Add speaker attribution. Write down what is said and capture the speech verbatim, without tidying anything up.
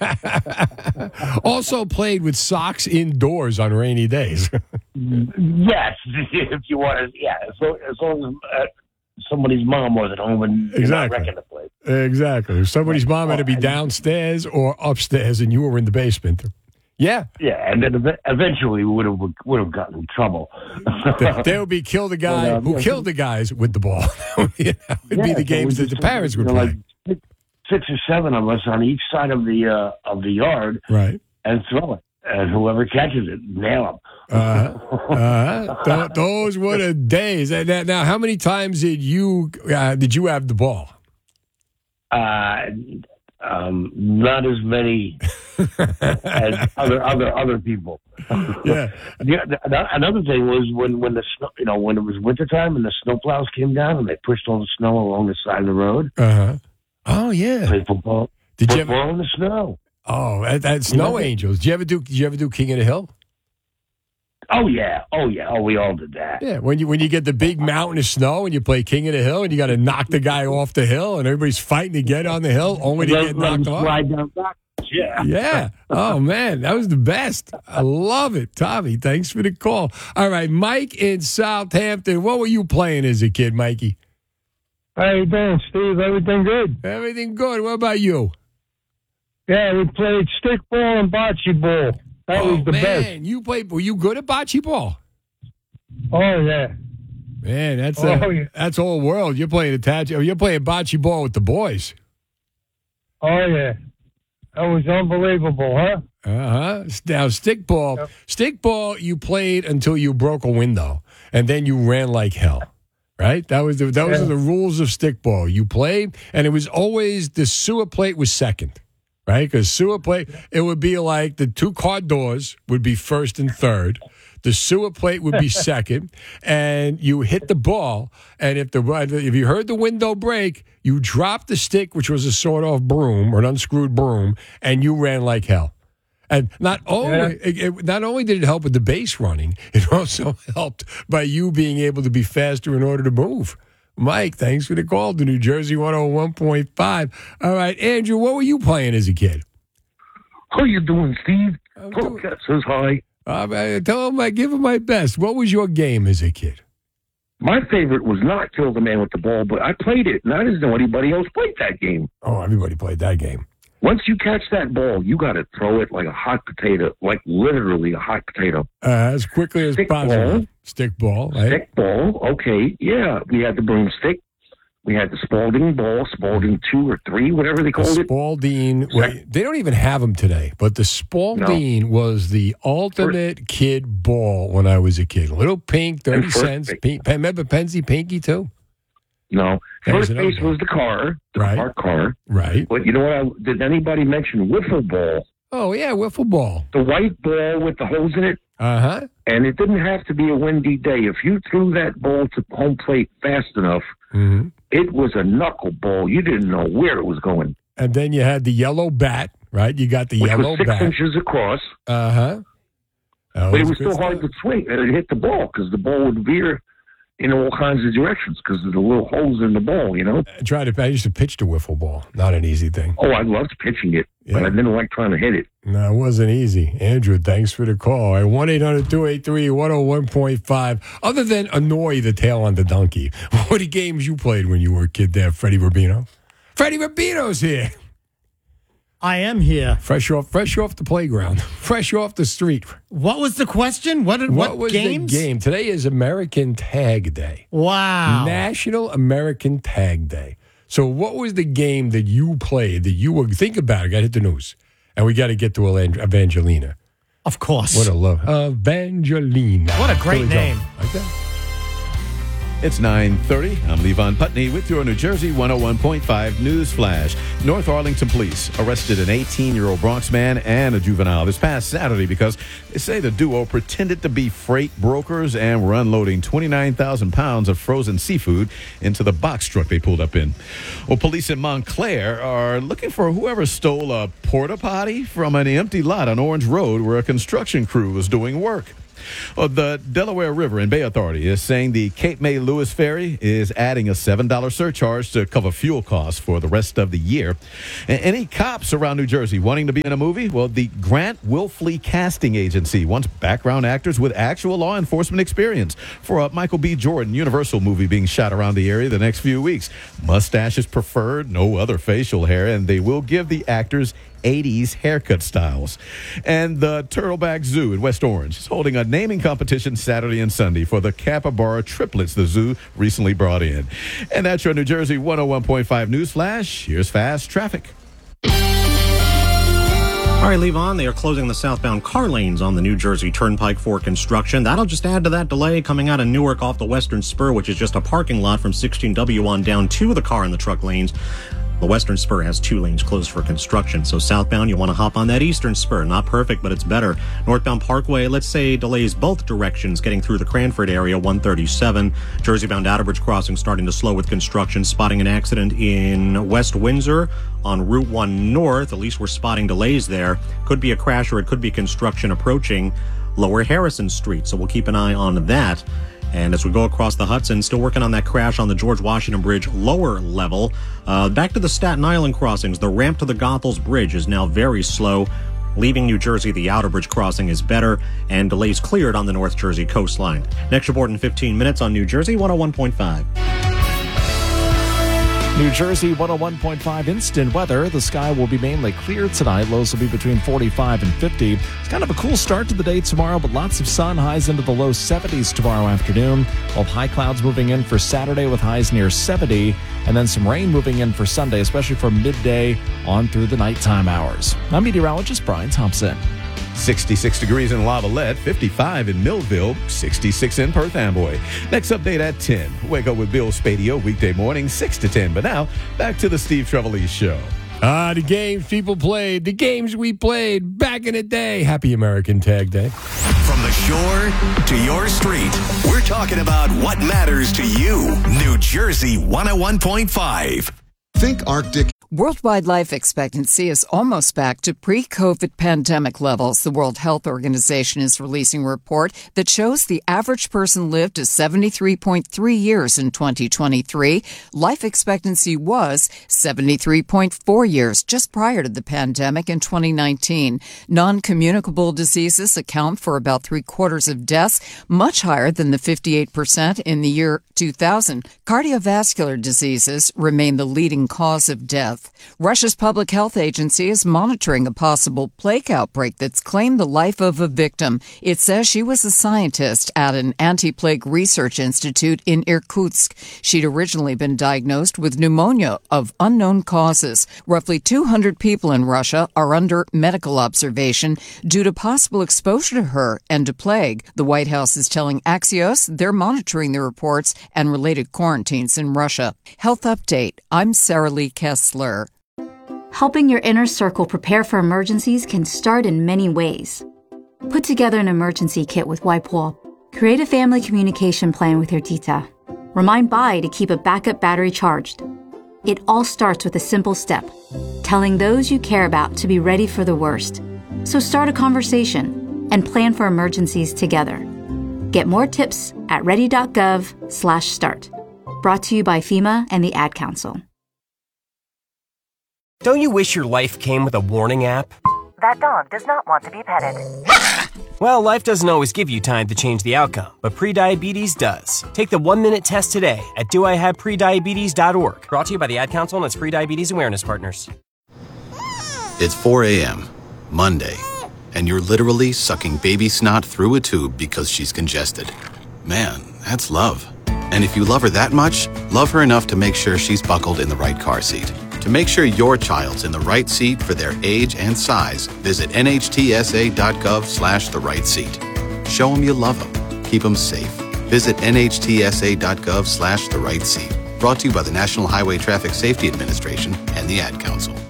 Speaker 1: Also played with socks indoors on rainy days.
Speaker 2: Yes, if you want to. Yeah, as long as, long as uh, somebody's mom wasn't home and you're
Speaker 1: Exactly.
Speaker 2: not wrecking the place.
Speaker 1: Exactly. If somebody's mom had to be downstairs or upstairs and you were in the basement. Yeah.
Speaker 2: Yeah, and then ev- eventually we would have would have gotten in trouble.
Speaker 1: They, they would be kill the guy
Speaker 2: Well, uh,
Speaker 1: who
Speaker 2: yeah,
Speaker 1: killed the guys with the ball. That would be
Speaker 2: Yeah,
Speaker 1: the
Speaker 2: so
Speaker 1: games
Speaker 2: we
Speaker 1: that the
Speaker 2: just-
Speaker 1: parents would
Speaker 2: you know,
Speaker 1: play.
Speaker 2: Like six, six or seven of us on each side of the uh, of the yard,
Speaker 1: Right.
Speaker 2: and throw it, and whoever catches it, nail them.
Speaker 1: Uh-huh. Uh-huh. Th- those were the days. And now, now, how many times did you uh, did you have the ball?
Speaker 2: Uh, um, not as many as other other other people.
Speaker 1: Yeah.
Speaker 2: The, the, another thing was when when the snow, you know, when it was wintertime and the snowplows came down and they pushed all the snow along the side of the road.
Speaker 1: Uh huh. Oh yeah.
Speaker 2: Play football.
Speaker 1: Did you
Speaker 2: football
Speaker 1: ever?
Speaker 2: in the snow?
Speaker 1: Oh, that, that Snow
Speaker 2: Yeah.
Speaker 1: Angels. Did you ever do? Did you ever do King of the Hill?
Speaker 2: Oh yeah, oh yeah, oh we all did that.
Speaker 1: Yeah. When you when you get the big mountain of snow and you play King of the Hill and you got to knock the guy off the hill and everybody's fighting to get on the hill only to
Speaker 2: Let-
Speaker 1: get
Speaker 2: let 'em
Speaker 1: knocked off.
Speaker 2: slide down back. Yeah.
Speaker 1: Yeah. Oh, man. That was the best. I love it. Tommy, thanks for the call. All right. Mike in Southampton. What were you playing as a kid, Mikey?
Speaker 3: How you doing, Steve? Everything good?
Speaker 1: Everything good. What about you?
Speaker 3: Yeah, we played stickball and bocce ball. That
Speaker 1: oh,
Speaker 3: was the
Speaker 1: man.
Speaker 3: best.
Speaker 1: You played, were you good at bocce ball?
Speaker 3: Oh, yeah.
Speaker 1: Man, that's
Speaker 3: Oh,
Speaker 1: uh,
Speaker 3: yeah.
Speaker 1: that's all world. You're playing attach. You're playing bocce ball with the boys.
Speaker 3: Oh, yeah. That was unbelievable, huh?
Speaker 1: Uh huh. Now stickball,
Speaker 3: Yep.
Speaker 1: stickball. You played until you broke a window, and then you ran like hell. Right? That was the, those
Speaker 3: Yeah.
Speaker 1: are the rules of stickball. You played, and it was always the sewer plate was second. Right? Because sewer plate, it would be like the two car doors would be first and third. The sewer plate would be second, and you hit the ball. And if the if you heard the window break, you dropped the stick, which was a sawed-off broom or an unscrewed broom, and you ran like hell. And not only it, it- not only did it help with the base running, it also helped by you being able to be faster in order to move. Mike, thanks for the call to New Jersey one oh one point five. All right, Andrew, what were you playing as a kid?
Speaker 2: How you doing, Steve?
Speaker 1: I'm doing-
Speaker 2: Cat says hi.
Speaker 1: Uh, I tell him I give him my best. What was your game as a kid?
Speaker 2: My favorite was not Kill the Man with the Ball, but I played it, and I didn't know anybody else played that game.
Speaker 1: Oh, everybody played that game.
Speaker 2: Once you catch that ball, you got to throw it like a hot potato, like literally a hot potato.
Speaker 1: Uh, as quickly as
Speaker 2: Stick
Speaker 1: possible.
Speaker 2: ball.
Speaker 1: Stick ball, right?
Speaker 2: Stick ball, okay, yeah. We had the broomstick. We had the Spalding ball, Spalding two or three, whatever they
Speaker 1: The
Speaker 2: called it.
Speaker 1: Spalding. Wait, they don't even have them today, but the Spalding was the ultimate kid ball when I was a kid. Little pink, thirty
Speaker 2: And first
Speaker 1: cents.
Speaker 2: base.
Speaker 1: Pink, remember Pensy Pinky too?
Speaker 2: No,
Speaker 1: That was
Speaker 2: first
Speaker 1: another
Speaker 2: base
Speaker 1: ball.
Speaker 2: was the car, the
Speaker 1: Right.
Speaker 2: parked car.
Speaker 1: Right.
Speaker 2: But you know what? I, did anybody mention wiffle ball?
Speaker 1: Oh, yeah, wiffle ball.
Speaker 2: The white ball with the holes in it?
Speaker 1: Uh huh.
Speaker 2: And it didn't have to be a windy day. If you threw that ball to home plate fast enough,
Speaker 1: Mm-hmm.
Speaker 2: it was a knuckleball. You didn't know where it was going.
Speaker 1: And then you had the yellow bat, right? You got the
Speaker 2: Which
Speaker 1: yellow
Speaker 2: was six
Speaker 1: bat.
Speaker 2: inches across.
Speaker 1: Uh huh.
Speaker 2: But it was still hard to swing and hit the ball because the ball would veer in all kinds of directions because of the little holes in the ball, you know?
Speaker 1: I tried to. I used to pitch the wiffle ball. Not an easy thing.
Speaker 2: Oh, I loved pitching it, but
Speaker 1: Yeah.
Speaker 2: I didn't like trying to hit it.
Speaker 1: No, it wasn't easy. Andrew, thanks for the call. At one eight hundred two eight three one oh one point five. Other than annoy the tail on the donkey, what were the games you played when you were a kid there, Freddie Rubino? Freddie Rubino's here.
Speaker 4: I am here.
Speaker 1: Fresh off fresh off the playground. Fresh off the street.
Speaker 4: What was the question? What did
Speaker 1: What,
Speaker 4: what,
Speaker 1: was
Speaker 4: games?
Speaker 1: the game? Today is American Tag Day.
Speaker 4: Wow.
Speaker 1: National American Tag Day. So what was the game that you played that you were think about it, gotta hit the news. And we gotta get to Evan- Evangelina.
Speaker 4: Of course.
Speaker 1: What a love. Evangelina.
Speaker 4: What a great
Speaker 1: Here we go.
Speaker 4: name.
Speaker 1: Like that?
Speaker 5: It's nine thirty. I'm Levon Putney with your New Jersey one oh one point five News Flash. North Arlington police arrested an eighteen-year-old Bronx man and a juvenile this past Saturday because they say the duo pretended to be freight brokers and were unloading twenty-nine thousand pounds of frozen seafood into the box truck they pulled up in. Well, police in Montclair are looking for whoever stole a porta potty from an empty lot on Orange Road where a construction crew was doing work. Well, the Delaware River and Bay Authority is saying the Cape May Lewis Ferry is adding a seven dollars surcharge to cover fuel costs for the rest of the year. And any cops around New Jersey wanting to be in a movie? Well, the Grant Wilfley Casting Agency wants background actors with actual law enforcement experience for a Michael B. Jordan Universal movie being shot around the area the next few weeks. Mustache is preferred, no other facial hair, and they will give the actors eighties haircut styles. And the Turtleback Zoo in West Orange is holding a naming competition Saturday and Sunday for the capybara triplets the zoo recently brought in. And that's your New Jersey one oh one point five News Flash. Here's fast traffic.
Speaker 6: All right, Levon, they are closing the southbound car lanes on the New Jersey Turnpike for construction. That'll just add to that delay coming out of Newark off the Western Spur, which is just a parking lot from sixteen W on down to the car and the truck lanes. The Western Spur has two lanes closed for construction, so southbound, you want to hop on that Eastern Spur. Not perfect, but it's better. Northbound Parkway, let's say, delays both directions getting through the Cranford area, one thirty-seven. Jersey-bound Outerbridge crossing starting to slow with construction, spotting an accident in West Windsor on Route one North. At least we're spotting delays there. Could be a crash or it could be construction approaching Lower Harrison Street, so we'll keep an eye on that. And as we go across the Hudson, still working on that crash on the George Washington Bridge lower level. Uh, back to the Staten Island crossings. The ramp to the Goethals Bridge is now very slow. Leaving New Jersey, the Outerbridge crossing is better, and delays cleared on the North Jersey coastline. Next report in fifteen minutes on New Jersey one oh one point five.
Speaker 7: New Jersey one oh one point five instant weather. The sky will be mainly clear tonight. Lows will be between forty-five and fifty. It's kind of a cool start to the day tomorrow, but lots of sun. Highs into the low seventies tomorrow afternoon. While high clouds moving in for Saturday with highs near seventy. And then some rain moving in for Sunday, especially from midday on through the nighttime hours. I'm meteorologist Brian Thompson.
Speaker 5: sixty-six degrees in Lavallette, fifty-five in Millville, sixty-six in Perth Amboy. Next update at ten. Wake up with Bill Spadio, weekday morning, six to ten. But now, back to the Steve Trevelise Show.
Speaker 1: Ah, the games people played, the games we played back in the day. Happy American Tag Day.
Speaker 8: From the shore to your street, we're talking about what matters to you. New Jersey one oh one point five.
Speaker 9: Think Arctic.
Speaker 10: Worldwide life expectancy is almost back to pre-COVID pandemic levels. The World Health Organization is releasing a report that shows the average person lived to seventy-three point three years in twenty twenty-three. Life expectancy was seventy-three point four years just prior to the pandemic in twenty nineteen. Non-communicable diseases account for about three quarters of deaths, much higher than the fifty-eight percent in the year two thousand. Cardiovascular diseases remain the leading cause of death. Russia's public health agency is monitoring a possible plague outbreak that's claimed the life of a victim. It says she was a scientist at an anti-plague research institute in Irkutsk. She'd originally been diagnosed with pneumonia of unknown causes. Roughly two hundred people in Russia are under medical observation due to possible exposure to her and to plague. The White House is telling Axios they're monitoring the reports and related quarantines in Russia. Health Update. I'm Sarah Lee Kessler.
Speaker 11: Helping your inner circle prepare for emergencies can start in many ways. Put together an emergency kit with WipeWall. Create a family communication plan with your tita. Remind Bai to keep a backup battery charged. It all starts with a simple step, telling those you care about to be ready for the worst. So start a conversation and plan for emergencies together. Get more tips at ready.gov slash start. Brought to you by FEMA and the Ad Council.
Speaker 12: Don't you wish your life came with a warning app?
Speaker 13: That dog does not want to be petted.
Speaker 12: Well, life doesn't always give you time to change the outcome, but prediabetes does. Take the one-minute test today at do I have prediabetes dot org. Brought to you by the Ad Council and its Prediabetes Awareness Partners.
Speaker 14: It's four a.m., Monday, and you're literally sucking baby snot through a tube because she's congested. Man, that's love. And if you love her that much, love her enough to make sure she's buckled in the right car seat. To make sure your child's in the right seat for their age and size, visit nhtsa.gov slash the right seat. Show them you love them. Keep them safe. Visit nhtsa.gov slash the right seat. Brought to you by the National Highway Traffic Safety Administration and the Ad Council.